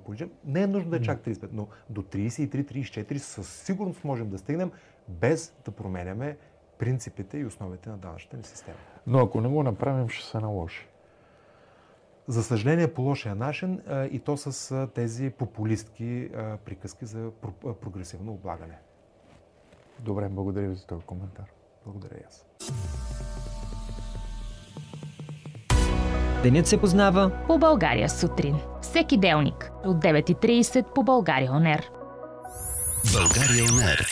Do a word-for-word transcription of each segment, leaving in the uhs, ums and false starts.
повишим. Не е нужно да е чак тридесет и пет, но до тридесет и три тридесет и четири със сигурност можем да стигнем, без да променяме принципите и основите на данъчната ни система. Но ако не го направим, ще се наложи. За съжаление, по лошия начин и то с тези популистки приказки за прогресивно облагане. Добре, благодаря ви за този коментар. Благодаря и аз. Денят се познава по България сутрин. Всеки делник от девет и тридесет по България Он Ер. България Он Ер.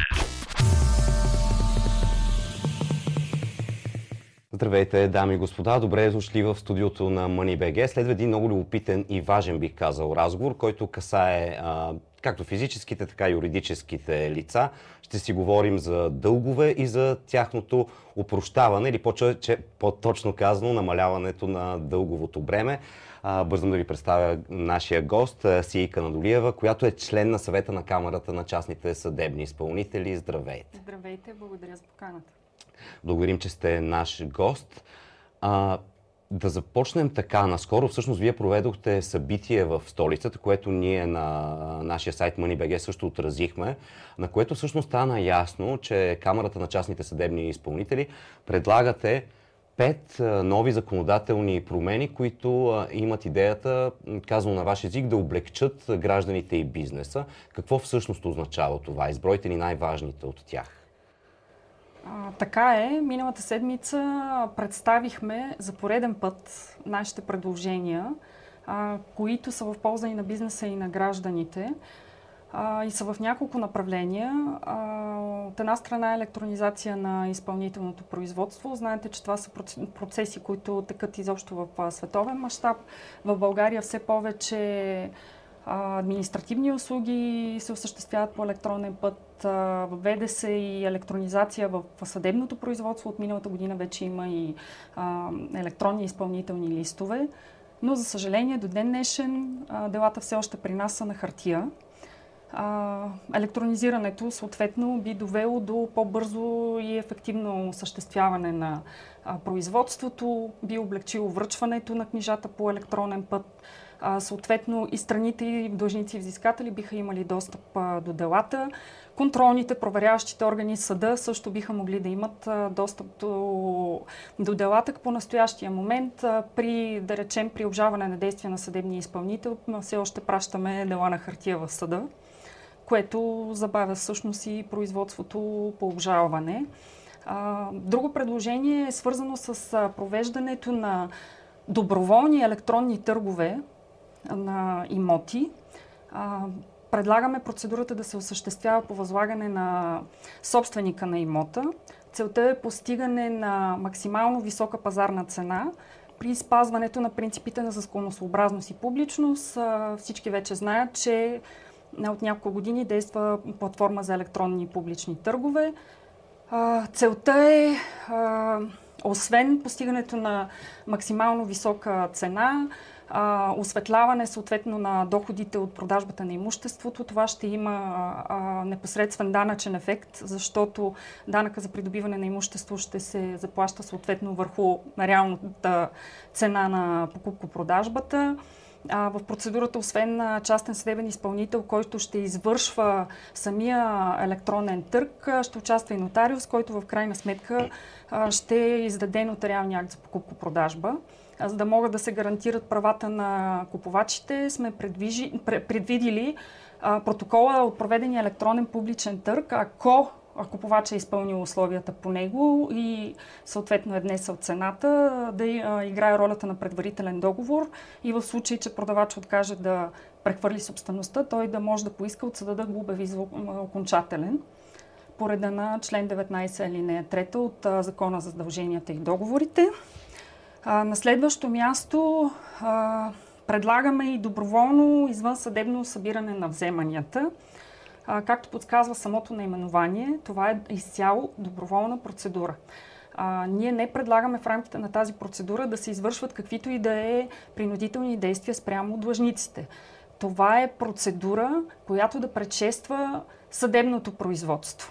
Здравейте, дами и господа! Добре дошли в студиото на Money.bg. Следва един много любопитен и важен, бих казал, разговор, който касае а, както физическите, така и юридическите лица. Ще си говорим за дългове и за тяхното опрощаване, или по-точно казано, намаляването на дълговото бреме. А, бързам да ви представя нашия гост, Сийка Надолиева, която е член на съвета на Камарата на частните съдебни изпълнители. Здравейте! Здравейте, благодаря за поканата. Благодарим, че сте наш гост. А, да започнем така. Наскоро всъщност вие проведохте събитие в столицата, което ние на нашия сайт Money.bg също отразихме, на което всъщност стана ясно, че Камарата на частните съдебни изпълнители предлагате пет нови законодателни промени, които имат идеята, казано на ваш език, да облегчат гражданите и бизнеса. Какво всъщност означава това? Избройте ни най-важните от тях. А, така е. Миналата седмица представихме за пореден път нашите предложения, а, които са в полза и на бизнеса, и на гражданите. А, и са в няколко направления. А, от една страна е електронизация на изпълнителното производство. Знаете, че това са процеси, които текат изобщо в световен мащаб. В България все повече административни услуги се осъществяват по електронен път. Въведе се и електронизация в съдебното производство. От миналата година вече има и а, електронни изпълнителни листове. Но, за съжаление, до ден днешен а, делата все още при нас са на хартия. А, електронизирането, съответно, би довело до по-бързо и ефективно осъществяване на а, производството, би облегчило връчването на книжата по електронен път. А, съответно, и страните, и длъжници и взискатели биха имали достъп а, до делата. Контролните, проверяващите органи, съда също биха могли да имат а, достъп до, до делата. По настоящия момент, а, при, да речем, при обжалване на действия на съдебния изпълнител, все още пращаме дела на хартия в съда, което забавя всъщност и производството по обжалване. А, друго предложение е свързано с а, провеждането на доброволни електронни търгове на имоти. А, предлагаме процедурата да се осъществява по възлагане на собственика на имота. Целта е постигане на максимално висока пазарна цена при спазването на принципите на законосъобразност и публичност. А, всички вече знаят, че от няколко години действа платформа за електронни публични търгове. А, целта е, а, освен постигането на максимално висока цена, а, осветляване съответно на доходите от продажбата на имуществото, това ще има а, непосредствен данъчен ефект, защото данъка за придобиване на имущество ще се заплаща съответно върху реалната цена на покупко-продажбата. В процедурата, освен частен съдебен изпълнител, който ще извършва самия електронен търг, ще участва и нотариус, който в крайна сметка ще издаде нотариалния акт за покупко-продажба. За да могат да се гарантират правата на купувачите, сме предвижи, предвидили протокола от проведения електронен публичен търг, ако купувач е изпълнил условията по него и съответно е внесъл цената, да играе ролята на предварителен договор и в случай, че продавач откаже да прехвърли собствеността, той да може да поиска от съда да го обяви за окончателен по реда на член деветнайсет алинея трета от Закона за задълженията и договорите. На следващо място предлагаме и доброволно извънсъдебно събиране на вземанията. Както подсказва самото наименование, това е изцяло доброволна процедура. А, ние не предлагаме в рамките на тази процедура да се извършват каквито и да е принудителни действия спрямо длъжниците. Това е процедура, която да предшества съдебното производство.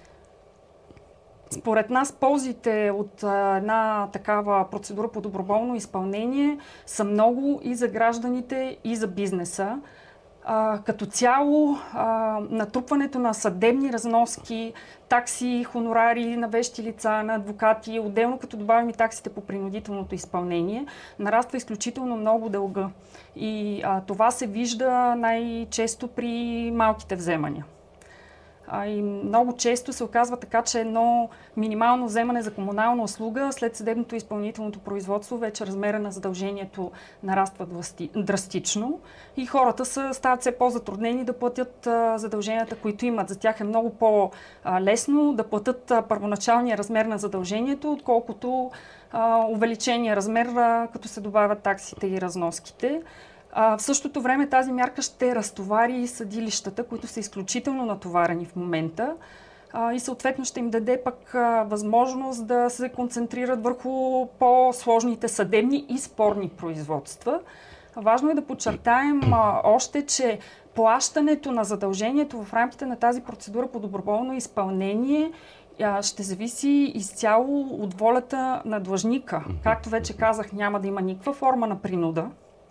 Според нас ползите от една такава процедура по доброволно изпълнение са много и за гражданите, и за бизнеса. А, като цяло, а, натрупването на съдебни разноски, такси, хонорари на вещи лица, на адвокати, отделно като добавим и таксите по принудителното изпълнение, нараства изключително много дълга. И а, това се вижда най-често при малките вземания. А, и много често се оказва така, че едно минимално вземане за комунална услуга след съдебното и изпълнителното производство вече размера на задължението нараства драстично и хората са, стават все по-затруднени да платят а, задълженията, които имат. За тях е много по-лесно да платят а, първоначалния размер на задължението, отколкото а, увеличения размер, а, като се добавят таксите и разноските. В същото време тази мярка ще разтовари съдилищата, които са изключително натоварени в момента и съответно ще им даде пък възможност да се концентрират върху по-сложните съдебни и спорни производства. Важно е да подчертаем още, че плащането на задължението в рамките на тази процедура по доброволно изпълнение ще зависи изцяло от волята на длъжника. Както вече казах, няма да има никаква форма на принуда.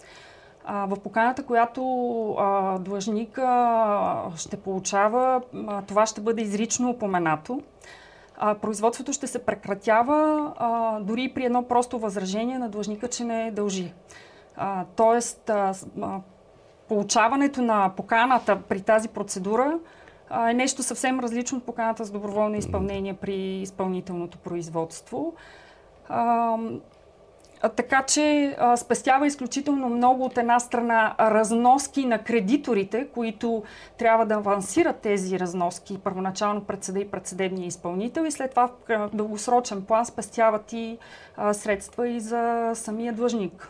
В поканата, която а, длъжника ще получава, а, това ще бъде изрично упоменато. А, производството ще се прекратява а, дори при едно просто възражение на длъжника, че не дължи. А, тоест, а, а, получаването на поканата при тази процедура а, е нещо съвсем различно от поканата за доброволно изпълнение при изпълнителното производство. А, Така че а, спестява изключително много от една страна разноски на кредиторите, които трябва да авансират тези разноски първоначално пред съда и пред съдебния изпълнител и след това в дългосрочен план спестяват и а, средства и за самия длъжник.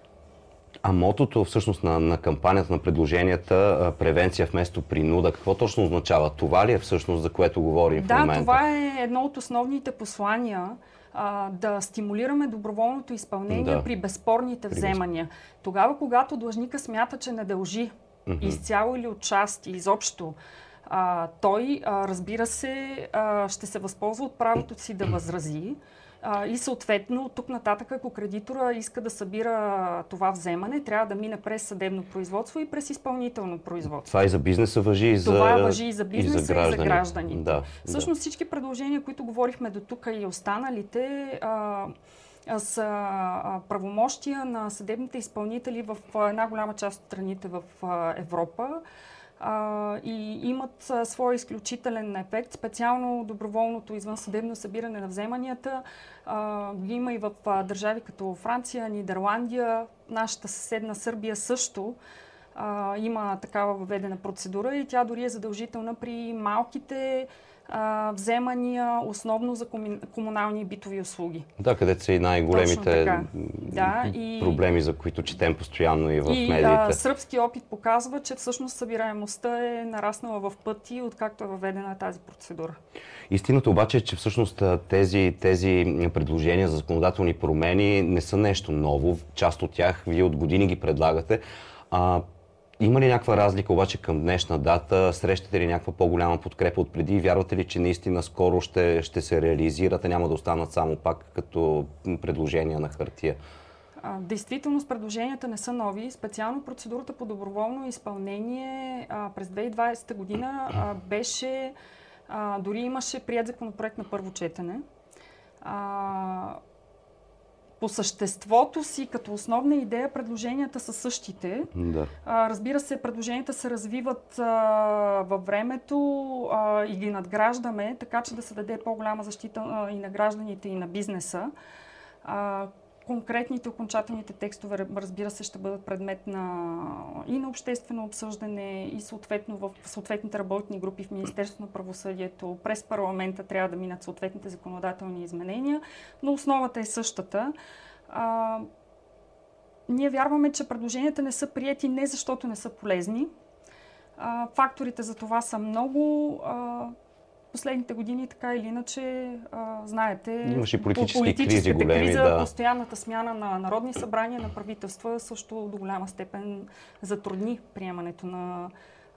А мотото всъщност на, на кампанията, на предложенията превенция вместо принуда, какво точно означава? Това ли е всъщност, за което говорим да, в момента? Да, това е едно от основните послания. Да стимулираме доброволното изпълнение да. при безспорните вземания. Тогава, когато длъжника смята, че не дължи mm-hmm. изцяло или отчасти, изобщо, а, той, а, разбира се, а, ще се възползва от правото си да възрази а, и съответно от тук нататък, ако кредитора иска да събира това вземане, трябва да мине през съдебно производство и през изпълнително производство. Това и за бизнеса важи и за Това важи и за бизнеса, и за, граждани. и за гражданите. Да, Всъщност да. всички предложения, които говорихме до тук и останалите, а, с а, правомощия на съдебните изпълнители в а, една голяма част от страните в а, Европа а, и имат а, своя изключителен ефект. Специално доброволното извънсъдебно събиране на вземанията а, ги има и в а, държави като Франция, Нидерландия, нашата съседна Сърбия също. А, има такава въведена процедура и тя дори е задължителна при малките а, вземания, основно за коми... комунални и битови услуги. Да, където са и най-големите да, и... проблеми, за които четем постоянно и в и, медиите. А, сръбски опит показва, че всъщност събираемостта е нараснала в пъти, откакто е въведена тази процедура. Истината обаче е, че всъщност тези, тези предложения за законодателни промени не са нещо ново. Част от тях вие от години ги предлагате. А, Има ли някаква разлика обаче към днешна дата? Срещате ли някаква по-голяма подкрепа от преди? Вярвате ли, че наистина скоро ще, ще се реализират, а няма да останат само пак като предложения на хартия? А, действително, предложенията не са нови. Специално процедурата по доброволно изпълнение а, през две хиляди и двадесета година а, беше, а, дори имаше приет законопроект на първо четене. А, По съществото си, като основна идея, предложенията са същите. Да. А, разбира се, предложенията се развиват а, във времето а, и ги надграждаме, така че да се даде по-голяма защита а, и на гражданите, и на бизнеса. А, конкретните, окончателните текстове, разбира се, ще бъдат предмет на, и на обществено обсъждане, и съответно в съответните работни групи в Министерството на правосъдието. През парламента трябва да минат съответните законодателни изменения, но основата е същата. А, ние вярваме, че предложенията не са приети не защото не са полезни. А, факторите за това са много. А, Последните години, така или иначе, а, знаете, имаше и политически политическата кризи големи, криза, да. постоянната смяна на народни събрания, на правителства също до голяма степен затрудни приемането на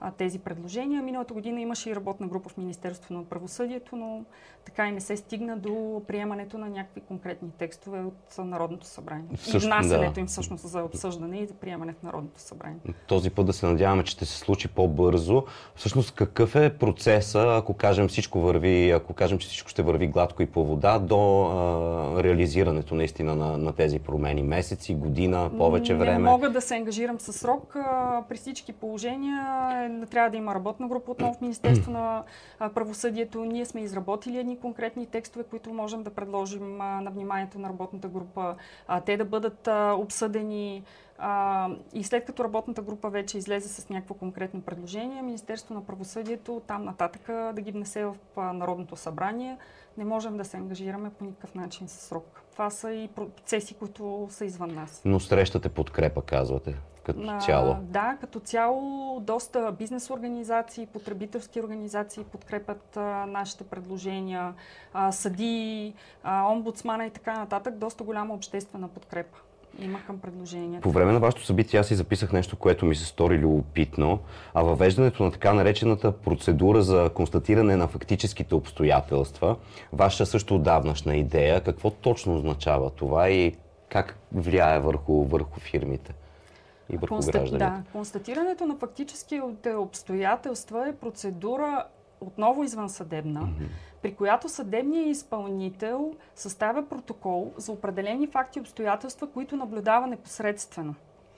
а, тези предложения. Миналата година имаше и работна група в Министерството на правосъдието, но така и не се стигна до приемането на някакви конкретни текстове от Народното събрание. Всъщ... И внасянето да. им всъщност за обсъждане и за приемане в Народното събрание. Този път да се надяваме, че ще се случи по-бързо. Всъщност какъв е процеса, ако кажем всичко върви, ако кажем, че всичко ще върви гладко и по вода, до а, реализирането наистина на, на тези промени? Месеци, година, повече време? Не мога да се ангажирам със срок. При всички положения трябва да има работна група отново в Министерство на правосъдието. Ние сме изработили едни конкретни текстове, които можем да предложим на вниманието на работната група. Те да бъдат обсъдени и след като работната група вече излезе с някакво конкретно предложение, Министерство на правосъдието там нататък да ги внесе в Народното събрание. Не можем да се ангажираме по никакъв начин със срок. Това са и процеси, които са извън нас. Но срещате подкрепа, казвате, като А, цяло. Да, като цяло доста бизнес организации, потребителски организации подкрепят а, нашите предложения, а, съдии, а, омбудсмана и така нататък. Доста голяма обществена подкрепа има към предложението. По време на вашето събитие аз си записах нещо, което ми се стори любопитно, а въвеждането на така наречената процедура за констатиране на фактическите обстоятелства, ваша също отдавнашна идея, какво точно означава това и как влияе върху, върху фирмите и върху Констат... гражданите? Да, констатирането на фактическите обстоятелства е процедура отново извънсъдебна, mm-hmm. при която съдебният изпълнител съставя протокол за определени факти и обстоятелства, които наблюдава непосредствено.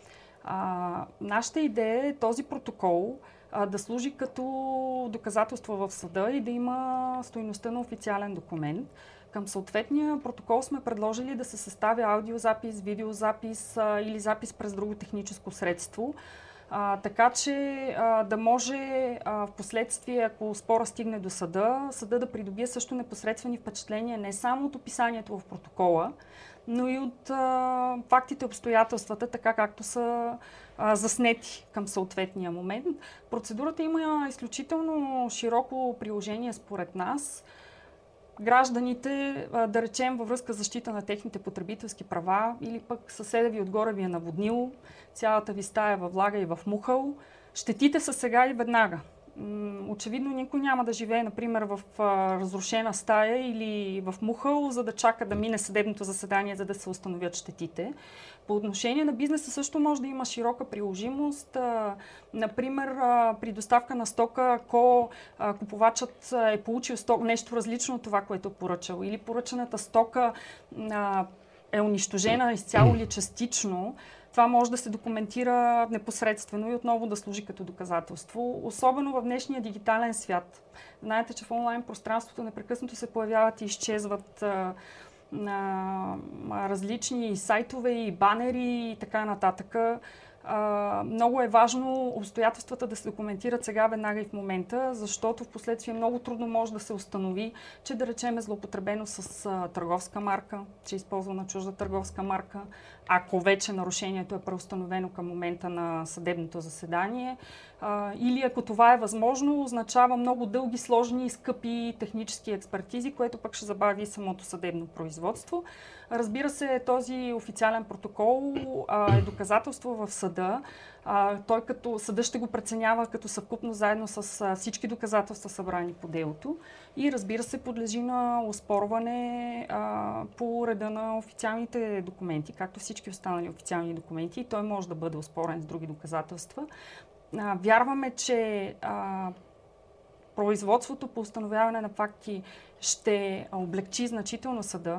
А, нашата идея е този протокол а, да служи като доказателство в съда и да има стойността на официален документ. Към съответния протокол сме предложили да се съставя аудиозапис, видеозапис а, или запис през друго техническо средство, А, така че а, да може а, в последствие, ако спора стигне до съда, съда да придобие също непосредствени впечатления не само от описанието в протокола, но и от а, фактите и обстоятелствата, така както са а, заснети към съответния момент. Процедурата има изключително широко приложение според нас. Гражданите, да речем, във връзка с защита на техните потребителски права или пък съседа ви отгоре ви е наводнил, цялата ви стая във влага и в мухъл, щетите са сега и веднага. Очевидно никой няма да живее, например, в разрушена стая или в мухъл, за да чака да мине съдебното заседание, за да се установят щетите. По отношение на бизнеса също може да има широка приложимост. Например, при доставка на стока, ако купувачът е получил нещо различно от това, което е поръчал, или поръчаната стока е унищожена изцяло или частично, това може да се документира непосредствено и отново да служи като доказателство, особено в днешния дигитален свят. Знаете, че в онлайн пространството непрекъснато се появяват и изчезват а, а, различни сайтове и банери и така нататък. Uh, много е важно обстоятелствата да се документират сега, веднага и в момента, защото в последствие много трудно може да се установи, че да речем е злоупотребено с uh, търговска марка, че е използвана чужда търговска марка, ако вече нарушението е преустановено към момента на съдебното заседание. Uh, или ако това е възможно, означава много дълги, сложни и скъпи технически експертизи, което пък ще забави самото съдебно производство. Разбира се, този официален протокол а, е доказателство в съда. А, той като съда ще го преценява като съвкупно заедно с а, всички доказателства събрани по делото и разбира се подлежи на оспорване а, по реда на официалните документи, както всички останали официални документи, и той може да бъде оспорен с други доказателства. А, вярваме, че а, производството по установяване на факти ще облегчи значително съда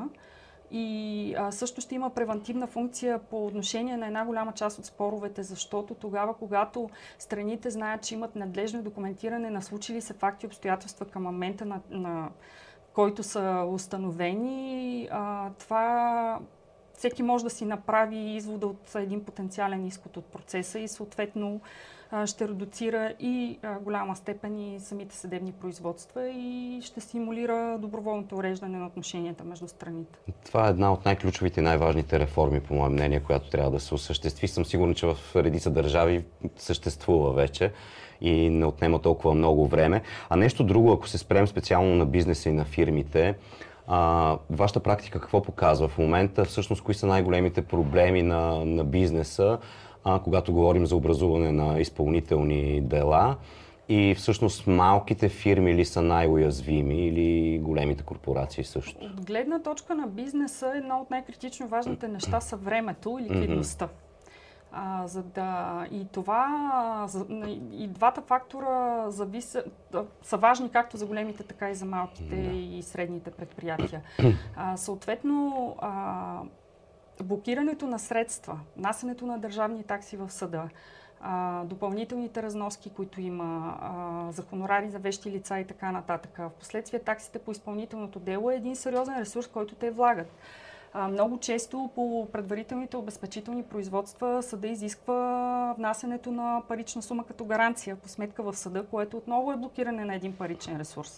и а, също ще има превантивна функция по отношение на една голяма част от споровете, защото тогава, когато страните знаят, че имат надлежно документиране на случили се факти и обстоятелства към момента, на, на който са установени, а, това всеки може да си направи извода от един потенциален изход от процеса и съответно ще редуцира и голяма степен и самите съдебни производства и ще стимулира доброволното уреждане на отношенията между страните. Това е една от най-ключовите и най-важните реформи, по мое мнение, която трябва да се осъществи. Съм сигурен, че в редица държави съществува вече и не отнема толкова много време. А нещо друго, ако се спрем специално на бизнеса и на фирмите, А, вашата практика какво показва в момента? Всъщност, кои са най-големите проблеми на, на бизнеса? а, когато говорим за образуване на изпълнителни дела. И всъщност малките фирми ли са най-уязвими или големите корпорации също? От гледна точка на бизнеса, едно от най-критично важните неща са времето и ликвидността. А, за да и това, за, и двата фактора зависят, са важни както за големите, така и за малките и средните предприятия. А, съответно, а, блокирането на средства, внасянето на държавни такси в съда, а, допълнителните разноски, които има, а, за хонорари за вещи лица и така нататък. Впоследствие таксите по изпълнителното дело е един сериозен ресурс, който те влагат. А, много често по предварителните обезпечителни производства съда изисква внасянето на парична сума като гаранция по сметка в съда, което отново е блокиране на един паричен ресурс.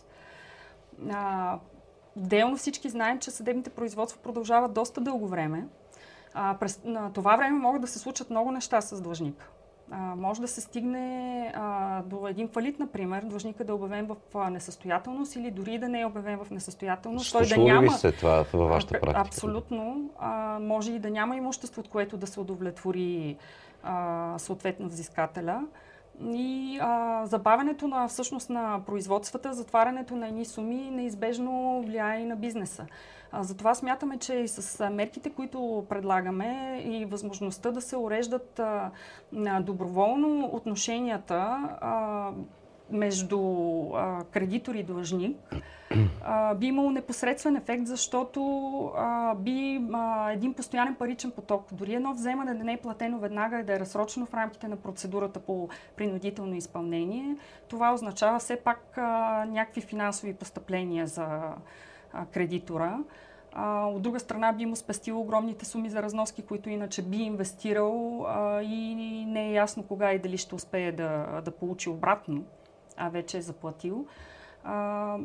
А, Отделно всички знаем, че съдебните производства продължават доста дълго време. А, през на това време могат да се случат много неща с длъжника. А, може да се стигне а, до един фалит, например, длъжника да е обявен в а, несъстоятелност или дори да не е обявен в несъстоятелност. Той да няма... ли се това във вашата практика? Абсолютно. А, може и да няма имущество, от което да се удовлетвори а, съответно взискателя. И а, забавянето на, всъщност, на производствата, затварянето на едни суми неизбежно влияе и на бизнеса. А, затова смятаме, че и с мерките, които предлагаме и възможността да се уреждат а, доброволно отношенията а, между а, кредитор и длъжник, а, би имало непосредствен ефект, защото а, би а, един постоянен паричен поток, дори едно вземане да не е платено веднага и да е разсрочено в рамките на процедурата по принудително изпълнение, това означава все пак а, някакви финансови постъпления за а, кредитора. А, от друга страна би му спестило огромните суми за разноски, които иначе би инвестирал а, и не е ясно кога и дали ще успее да, да получи обратно, а вече е заплатил. А,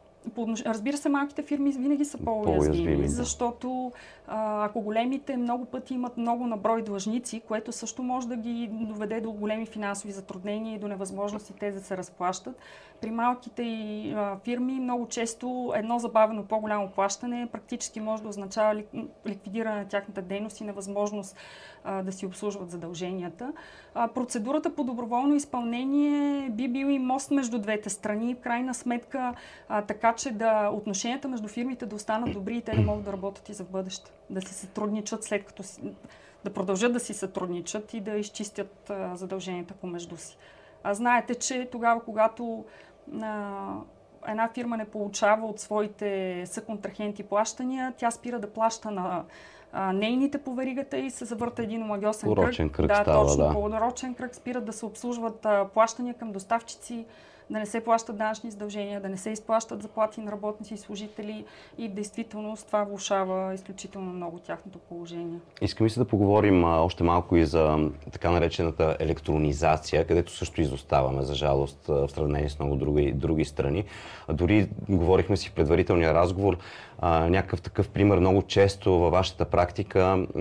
Разбира се, малките фирми винаги са по-уязвими, да. Защото а, ако големите много пъти имат много наброй длъжници, което също може да ги доведе до големи финансови затруднения и до невъзможности те да се разплащат. При малките и, а, фирми много често едно забавено по-голямо плащане практически може да означава ли, ликвидиране на тяхната дейност и невъзможност а, да си обслужват задълженията. А, процедурата по доброволно изпълнение би бил и мост между двете страни. В крайна сметка а, така, че да отношенията между фирмите да останат добри и те да могат да работят и за бъдеще. Да се сътрудничат след като си, да продължат да си сътрудничат и да изчистят а, задълженията помежду си. А знаете, че тогава, когато а, една фирма не получава от своите съконтрахенти плащания, тя спира да плаща на а, нейните по веригата и се завърта един омагьосен кръг. Порочен кръг да, става, точно, да. порочен кръг. Спират да се обслужват а, плащания към доставчици, да не се плащат данъчни задължения, да не се изплащат заплати на работници и служители и в действителност това влошава изключително много тяхното положение. Искам и се да поговорим а, още малко и за така наречената електронизация, където също изоставаме, за жалост, в сравнение с много други, други страни. А дори говорихме си в предварителния разговор, а, някакъв такъв пример много често във вашата практика м-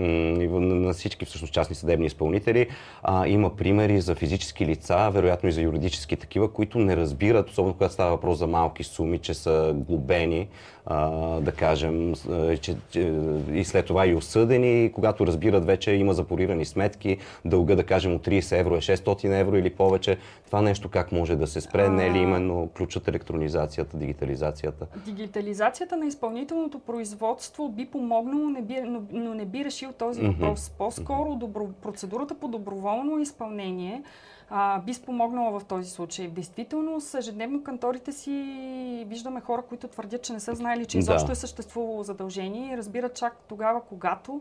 на всички всъщност частни съдебни изпълнители а, има примери за физически лица, вероятно и за юридически такива, които не разбират, особено когато става въпрос за малки суми, че са глобени, а, да кажем, че, че, и след това и осъдени, когато разбират вече има запорирани сметки, дълга, да кажем, от трийсет евро е шестстотин евро или повече. Това нещо как може да се спре? Не е ли именно ключът електронизацията, дигитализацията? Дигитализацията на изпълнителното производство би помогнало, не би, но, но не би решил този въпрос. Mm-hmm. По-скоро добро, процедурата по доброволно изпълнение а, би спомогнала в този случай. В действителност, ежедневно канторите си виждаме хора, които твърдят, че не са знаели, че изобщо да. е съществувало задължение и разбират чак тогава, когато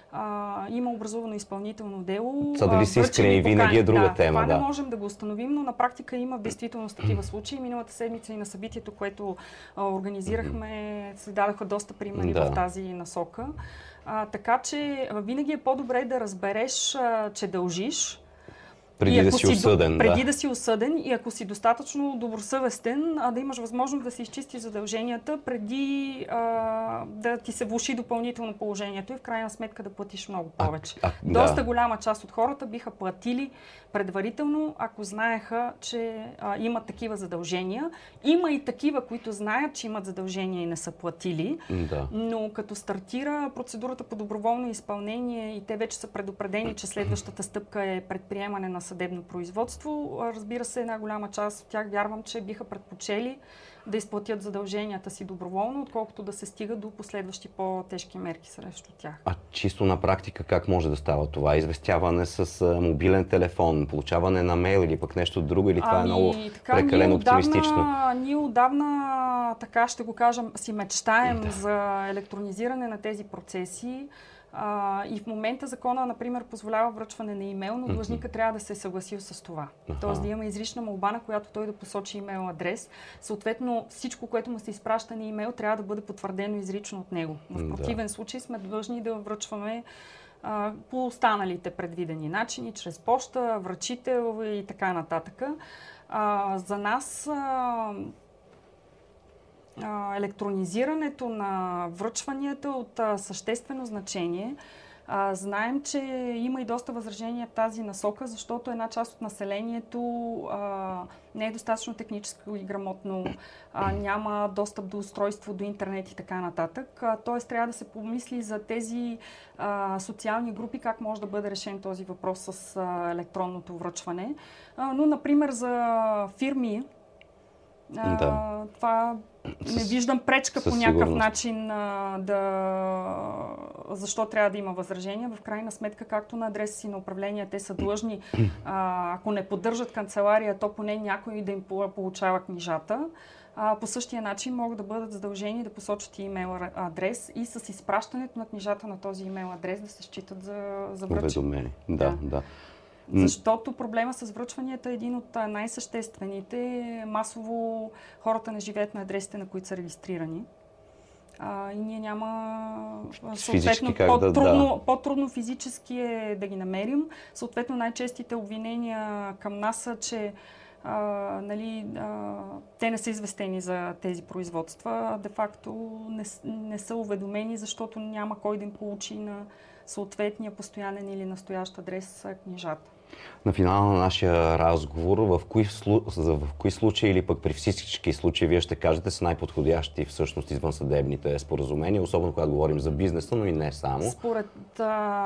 а, има образувано изпълнително дело. Са дали си искрени, винаги е друга да, тема. Това да. не можем да го установим, но на практика има в действителност такива случаи. Миналата седмица и на събитието, което а, организирахме, се дадоха доста примери да. в тази насока. А, така че винаги е по-добре да разбереш, а, че дължиш, Преди да си осъден, Преди да. да си осъден и ако си достатъчно добросъвестен, а да имаш възможност да си изчистиш задълженията преди а, да ти се влоши допълнително положението и в крайна сметка да платиш много повече. А, а, Доста да. голяма част от хората биха платили предварително, ако знаеха, че а, имат такива задължения. Има и такива, които знаят, че имат задължения и не са платили, Да. но като стартира процедурата по доброволно изпълнение и те вече са предупредени, че следващата стъпка е предприемане на съдебно производство, разбира се, една голяма част от тях вярвам, че биха предпочели да изплатят задълженията си доброволно, отколкото да се стига до последващи по-тежки мерки срещу тях. А чисто на практика как може да става това? Известяване с а, мобилен телефон, получаване на мейл или пък нещо друго, или това ами, е много така, прекалено ние отдавна, оптимистично? Ние отдавна, така ще го кажем, си мечтаем Да. за електронизиране на тези процеси. А, и в момента закона, например, позволява връчване на имейл, но длъжника mm-hmm. трябва да се е съгласил с това. Аха. Тоест да има изрична молба, на която той да посочи имейл адрес. Съответно, всичко, което му се изпраща на имейл, трябва да бъде потвърдено изрично от него. В противен да. случай сме длъжни да връчваме а, по останалите предвидени начини, чрез поща, връчител и така нататък. А, за нас а, електронизирането на връчванията от а, съществено значение. А, знаем, че има и доста възражения в тази насока, защото една част от населението а, не е достатъчно технически и грамотно, а, няма достъп до устройство, до интернет и така нататък. А, тоест трябва да се помисли за тези а, социални групи, как може да бъде решен този въпрос с а, електронното връчване. А, но, например, за фирми, а, да. това не виждам пречка по някакъв сигурност. начин а, да... защо трябва да има възражения. В крайна сметка, както на адреса си на управление, те са длъжни, а, ако не поддържат канцелария, то поне някой да им получава книжата. А, по същия начин могат да бъдат задължени да посочат и имейл адрес и с изпращането на книжата на този имейл адрес да се считат за, за връчени. Уведомени. Да, да. да. Защото проблема с връчванията е един от най-съществените. Масово хората не живеят на адресите, на които са регистрирани. А, и ние няма... Съответно, по-трудно, да. по-трудно физически е да ги намерим. Съответно, най-честите обвинения към нас са, че а, нали, а, те не са известени за тези производства. Де-факто не, не са уведомени, защото няма кой да им получи на съответния постоянен или настоящ адрес книжата. На финала на нашия разговор, в кои, в кои случаи или пък при всички случаи вие ще кажете са най-подходящи всъщност извънсъдебните споразумения, особено когато говорим за бизнеса, но и не само? Според а,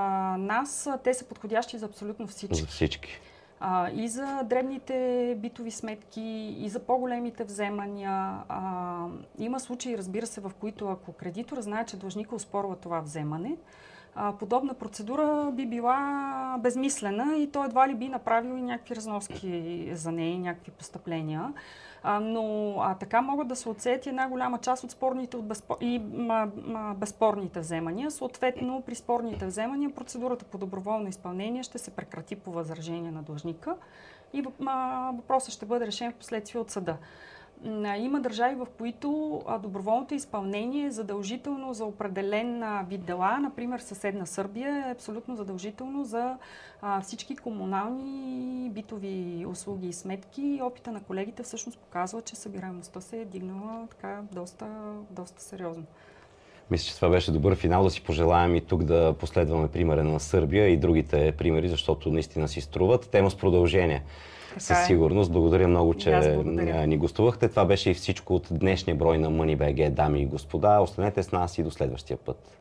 нас те са подходящи за абсолютно всички. За всички. А, и за дребните битови сметки, и за по-големите вземания. А, има случаи, разбира се, в които ако кредитор знае, че длъжника оспорва това вземане, а, подобна процедура би била безмислена и той едва ли би направил и някакви разноски за нея, някакви постъпления. А, но а, така могат да се отсеят една голяма част от спорните от безпо... и м- м- безспорните вземания. Съответно, при спорните вземания процедурата по доброволно изпълнение ще се прекрати по възражение на длъжника и м- въпросът ще бъде решен в последствие от съда. Има държави, в които доброволното изпълнение е задължително за определен вид дела. Например, съседна Сърбия е абсолютно задължително за всички комунални битови услуги и сметки. Опита на колегите всъщност показва, че събираемостта се е дигнала така доста, доста сериозно. Мисля, че това беше добър финал. Да си пожелаем и тук да последваме примера на Сърбия и другите примери, защото наистина си струват. Тема с продължение. Със сигурност. Благодаря много, че ни гостувахте. Това беше и всичко от днешния брой на MoneyBG, дами и господа. Останете с нас и до следващия път.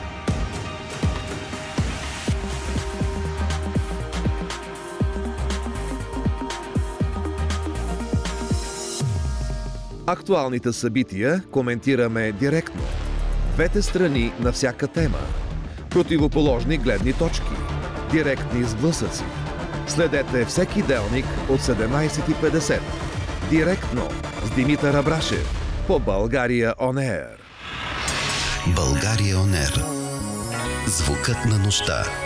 Актуалните събития коментираме директно. Двете страни на всяка тема. Противоположни гледни точки. Директни сблъсъци. Следете всеки делник от седемнайсет и петдесет. Директно с Димитър Абрашев по България Он Air. България Он Air. Звукът на нощта.